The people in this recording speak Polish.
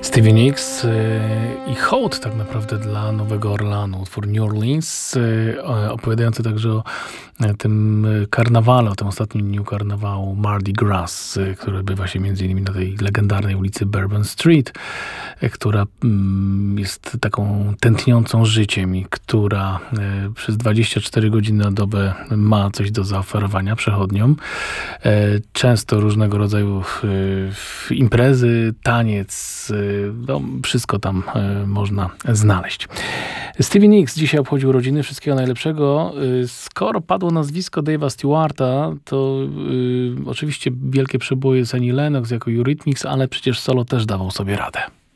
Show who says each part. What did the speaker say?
Speaker 1: Stevie Nicks i hołd tak naprawdę dla Nowego Orleanu, utwór New Orleans, opowiadający także o tym karnawale, o tym ostatnim dniu karnawału Mardi Gras, który odbywa się między innymi na tej legendarnej ulicy Bourbon Street, która jest taką tętniącą życiem i która przez 24 godziny na dobę ma coś do zaoferowania przechodniom. Często różnego rodzaju imprezy, taniec, no, wszystko tam można znaleźć. Stevie Nicks dzisiaj obchodził urodziny, wszystkiego najlepszego. Skoro padło nazwisko Dave'a Stewarta, to oczywiście wielkie przeboje z Annie Lennox jako Eurythmics, ale przecież solo też dawał sobie radę.